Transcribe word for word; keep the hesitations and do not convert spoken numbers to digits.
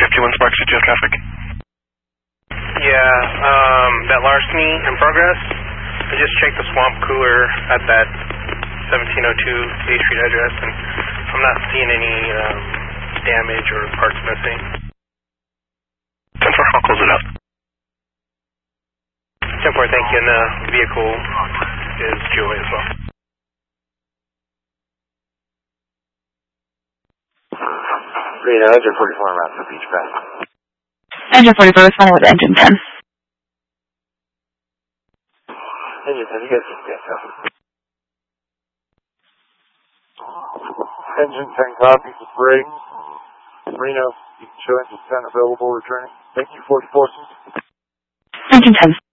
fifty-one Spark, C T O traffic. Yeah, um, that larceny in progress. I just checked the swamp cooler at that seventeen oh two A Street address, and I'm not seeing any um, damage or parts missing. ten four, I'll close it out. ten four, thank you, and the vehicle is Joey as well. Reno, engine forty-four, route for Beach Pass. Engine forty-four, responding with engine ten. Engine ten, you guys can get up. Engine ten copies of brakes. Reno, you can show engine ten available returning. Thank you, forty-four. Engine ten.